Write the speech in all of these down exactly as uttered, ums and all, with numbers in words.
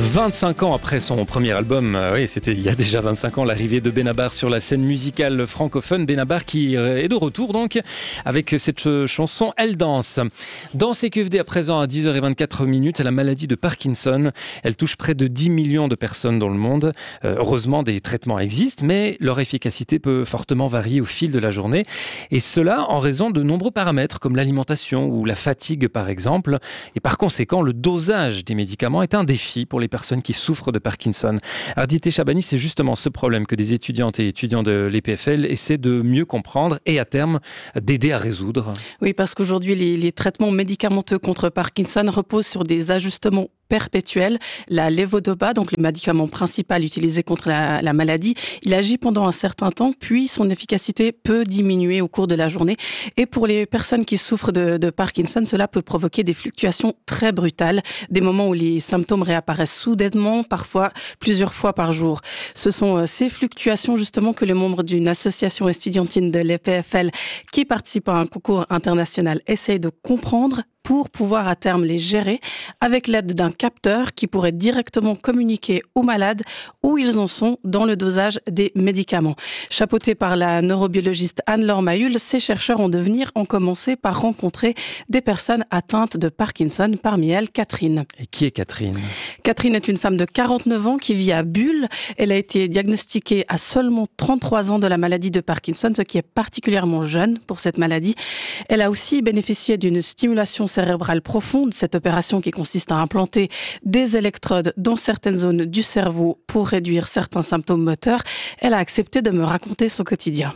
vingt-cinq ans après son premier album, euh, oui, c'était il y a déjà vingt-cinq ans, l'arrivée de Benabar sur la scène musicale francophone. Benabar qui euh, est de retour donc avec cette euh, chanson Elle danse. Dans C Q F D à présent à dix heures vingt-quatre minutes, la maladie de Parkinson, elle touche près de dix millions de personnes dans le monde. Euh, heureusement, des traitements existent, mais leur efficacité peut fortement varier au fil de la journée. Et cela en raison de nombreux paramètres comme l'alimentation ou la fatigue par exemple. Et par conséquent, le dosage des médicaments est un défi pour les personnes qui souffrent de Parkinson. Ardité Chabani, c'est justement ce problème que des étudiantes et étudiants de l'E P F L essaient de mieux comprendre et à terme d'aider à résoudre. Oui, parce qu'aujourd'hui, les, les traitements médicamenteux contre Parkinson reposent sur des ajustements perpétuel. La levodopa, donc le médicament principal utilisé contre la, la maladie, il agit pendant un certain temps, puis son efficacité peut diminuer au cours de la journée. Et pour les personnes qui souffrent de, de Parkinson, cela peut provoquer des fluctuations très brutales, des moments où les symptômes réapparaissent soudainement, parfois plusieurs fois par jour. Ce sont ces fluctuations justement que les membres d'une association estudiantine de l'E P F L qui participe à un concours international essayent de comprendre pour pouvoir à terme les gérer avec l'aide d'un capteur qui pourrait directement communiquer aux malades où ils en sont dans le dosage des médicaments. Chapeautés par la neurobiologiste Anne-Laure Mayul, ces chercheurs en devenir ont commencé par rencontrer des personnes atteintes de Parkinson, parmi elles Catherine. Et qui est Catherine ? Catherine est une femme de quarante-neuf ans qui vit à Bulle. Elle a été diagnostiquée à seulement trente-trois ans de la maladie de Parkinson, ce qui est particulièrement jeune pour cette maladie. Elle a aussi bénéficié d'une stimulation cérébrale profonde, cette opération qui consiste à implanter des électrodes dans certaines zones du cerveau pour réduire certains symptômes moteurs. Elle a accepté de me raconter son quotidien.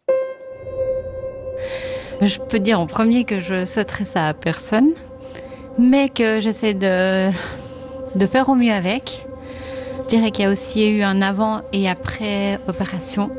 Je peux dire en premier que je souhaiterais ça à personne, mais que j'essaie de, de faire au mieux avec. Je dirais qu'il y a aussi eu un avant et après opération.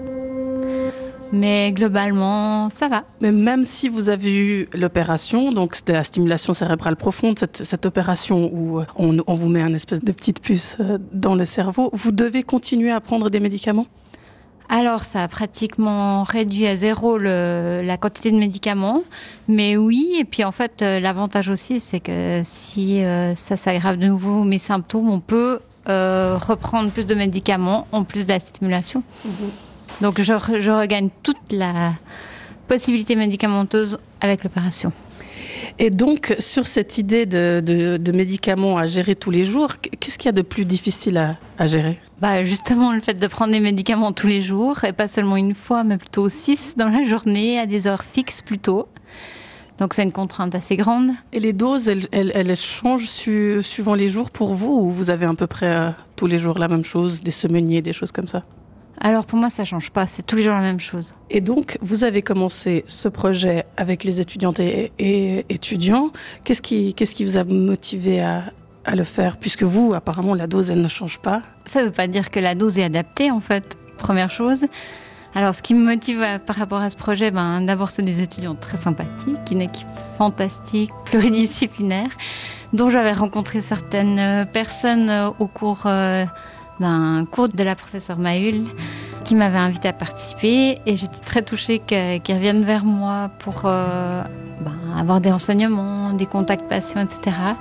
Mais globalement, ça va. Mais même si vous avez eu l'opération, donc c'était la stimulation cérébrale profonde, cette, cette opération où on, on vous met une espèce de petite puce dans le cerveau, vous devez continuer à prendre des médicaments ? Alors, ça a pratiquement réduit à zéro le, la quantité de médicaments. Mais oui, et puis en fait, l'avantage aussi, c'est que si euh, ça s'aggrave de nouveau mes symptômes, on peut euh, reprendre plus de médicaments en plus de la stimulation. Mmh. Donc, je, je regagne toute la possibilité médicamenteuse avec l'opération. Et donc, sur cette idée de, de, de médicaments à gérer tous les jours, qu'est-ce qu'il y a de plus difficile à, à gérer ? Bah, justement, le fait de prendre des médicaments tous les jours, et pas seulement une fois, mais plutôt six dans la journée, à des heures fixes plutôt. Donc, c'est une contrainte assez grande. Et les doses, elles, elles, elles changent su, suivant les jours pour vous, ou vous avez à peu près euh, tous les jours la même chose, des semainiers, des choses comme ça ? Alors pour moi, ça ne change pas, c'est tous les jours la même chose. Et donc, vous avez commencé ce projet avec les étudiantes et, et étudiants. Qu'est-ce qui, qu'est-ce qui vous a motivé à, à le faire ? Puisque vous, apparemment, la dose, elle ne change pas. Ça ne veut pas dire que la dose est adaptée, en fait, première chose. Alors, ce qui me motive à, par rapport à ce projet, ben, d'abord, c'est des étudiants très sympathiques, une équipe fantastique, pluridisciplinaire, dont j'avais rencontré certaines personnes au cours... Euh, d'un cours de la professeure Mayul qui m'avait invitée à participer et j'étais très touchée que, qu'ils reviennent vers moi pour euh, ben, avoir des renseignements, des contacts patients, et cetera.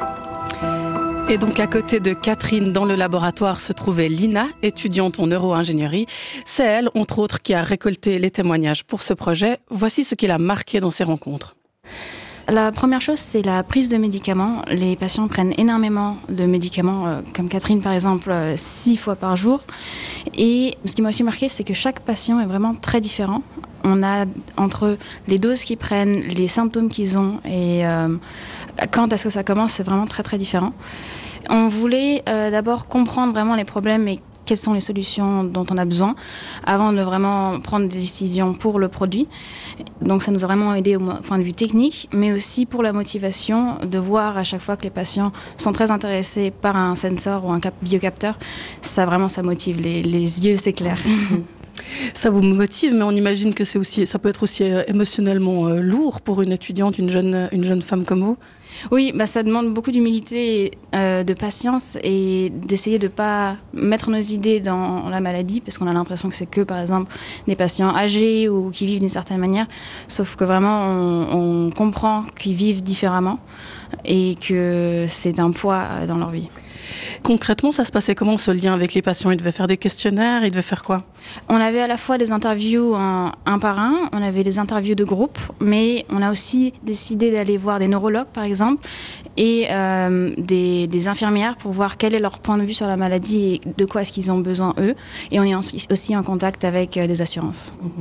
Et donc à côté de Catherine, dans le laboratoire, se trouvait Lina, étudiante en neuro-ingénierie. C'est elle, entre autres, qui a récolté les témoignages pour ce projet. Voici ce qui l'a marqué dans ces rencontres. La première chose, c'est la prise de médicaments. Les patients prennent énormément de médicaments, euh, comme Catherine par exemple, euh, six fois par jour. Et ce qui m'a aussi marqué, c'est que chaque patient est vraiment très différent. On a entre les doses qu'ils prennent, les symptômes qu'ils ont et euh, quand est-ce que ça commence, c'est vraiment très très différent. On voulait euh, d'abord comprendre vraiment les problèmes et quelles sont les solutions dont on a besoin avant de vraiment prendre des décisions pour le produit. Donc ça nous a vraiment aidé au point de vue technique, mais aussi pour la motivation de voir à chaque fois que les patients sont très intéressés par un sensor ou un cap- biocapteur. Ça vraiment, ça motive, les, les yeux s'éclairent. Ça vous motive, mais on imagine que c'est aussi, ça peut être aussi émotionnellement euh, lourd pour une étudiante, une jeune, une jeune femme comme vous. Oui, bah ça demande beaucoup d'humilité, euh, de patience et d'essayer de ne pas mettre nos idées dans la maladie parce qu'on a l'impression que c'est que, par exemple, des patients âgés ou qui vivent d'une certaine manière. Sauf que vraiment, on, on comprend qu'ils vivent différemment et que c'est un poids dans leur vie. Concrètement, ça se passait comment ce lien avec les patients? Ils devaient faire des questionnaires, ils devaient faire quoi? On avait à la fois des interviews en un par un, on avait des interviews de groupe, mais on a aussi décidé d'aller voir des neurologues par exemple et euh, des, des infirmières pour voir quel est leur point de vue sur la maladie et de quoi est-ce qu'ils ont besoin eux. Et on est aussi en contact avec des assurances. Mmh.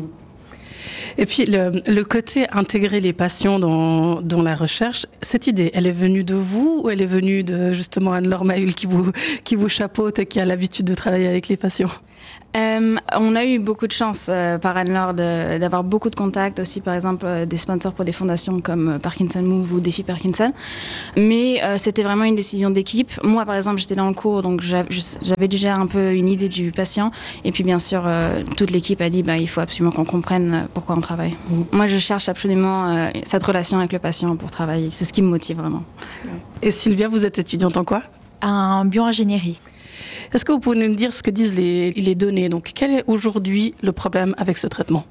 Et puis, le, le côté intégrer les patients dans, dans la recherche, cette idée, elle est venue de vous ou elle est venue de justement Anne-Laure Mahul qui vous, qui vous chapeaute et qui a l'habitude de travailler avec les patients? Euh, on a eu beaucoup de chance euh, par Anne-Laure de, d'avoir beaucoup de contacts aussi, par exemple euh, des sponsors pour des fondations comme Parkinson Move ou Défi Parkinson. Mais euh, c'était vraiment une décision d'équipe. Moi, par exemple, j'étais dans le cours, donc j'avais, j'avais déjà un peu une idée du patient. Et puis, bien sûr, euh, toute l'équipe a dit bah, il faut absolument qu'on comprenne pourquoi on travaille. Mmh. Moi, je cherche absolument euh, cette relation avec le patient pour travailler. C'est ce qui me motive vraiment. Et Sylvia, vous êtes étudiante en quoi? En bioingénierie. Est-ce que vous pouvez nous dire ce que disent les, les données? Donc, quel est aujourd'hui le problème avec ce traitement?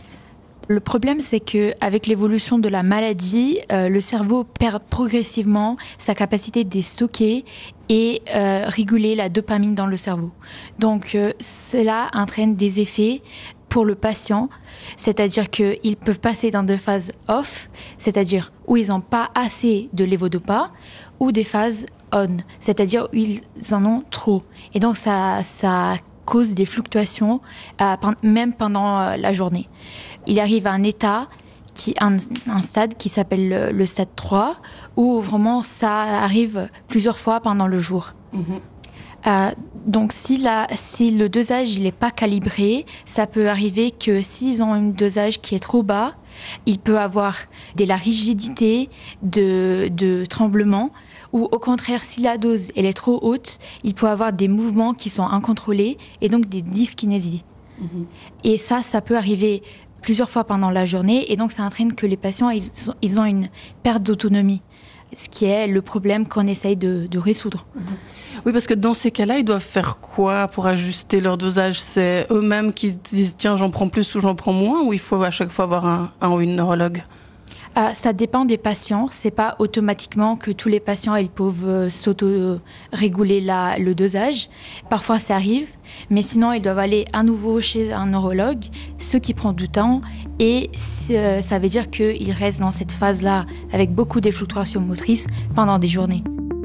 Le problème, c'est qu'avec l'évolution de la maladie, euh, le cerveau perd progressivement sa capacité de stocker et euh, réguler la dopamine dans le cerveau. Donc, euh, cela entraîne des effets pour le patient, c'est-à-dire qu'ils peuvent passer dans deux phases off, c'est-à-dire où ils n'ont pas assez de lévodopa, ou des phases on, c'est-à-dire où ils en ont trop. Et donc, ça, ça cause des fluctuations, euh, même pendant euh, la journée. Il arrive à un état, qui, un, un stade qui s'appelle le, le stade trois, où vraiment ça arrive plusieurs fois pendant le jour. Mmh. Euh, donc, si, la, si le dosage n'est pas calibré, ça peut arriver que s'ils ont un dosage qui est trop bas, il peut avoir de la rigidité, de, de tremblement, ou au contraire, si la dose elle est trop haute, il peut avoir des mouvements qui sont incontrôlés et donc des dyskinésies. Mmh. Et ça, ça peut arriver plusieurs fois pendant la journée et donc ça entraîne que les patients ils, ils ont une perte d'autonomie, ce qui est le problème qu'on essaye de, de résoudre. Mmh. Oui, parce que dans ces cas-là, ils doivent faire quoi pour ajuster leur dosage? C'est eux-mêmes qui disent tiens, j'en prends plus ou j'en prends moins, ou il faut à chaque fois avoir un, un ou une neurologue? Ah, ça dépend des patients. C'est pas automatiquement que tous les patients ils peuvent euh, s'auto-réguler la, le dosage. Parfois, ça arrive, mais sinon, ils doivent aller à nouveau chez un neurologue, ce qui prend du temps. Et euh, ça veut dire qu'ils restent dans cette phase-là avec beaucoup de fluctuations motrices pendant des journées.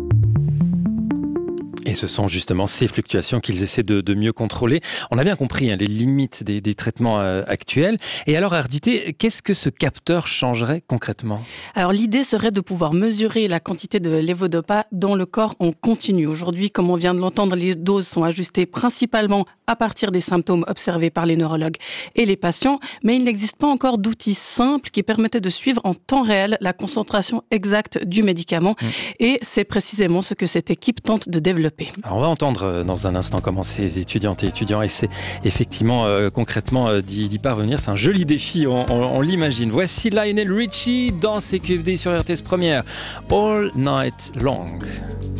Et ce sont justement ces fluctuations qu'ils essaient de, de mieux contrôler. On a bien compris hein, les limites des, des traitements euh, actuels. Et alors, Ardité, qu'est-ce que ce capteur changerait concrètement? Alors, l'idée serait de pouvoir mesurer la quantité de lévodopa dans le corps en continu. Aujourd'hui, comme on vient de l'entendre, les doses sont ajustées principalement à partir des symptômes observés par les neurologues et les patients, mais il n'existe pas encore d'outils simples qui permettaient de suivre en temps réel la concentration exacte du médicament. Mmh. Et c'est précisément ce que cette équipe tente de développer. Alors on va entendre dans un instant comment ces étudiantes et étudiants essaient effectivement euh, concrètement euh, d'y, d'y parvenir. C'est un joli défi, on, on, on l'imagine. Voici Lionel Richie dans C Q F D sur R T S Première. All Night Long.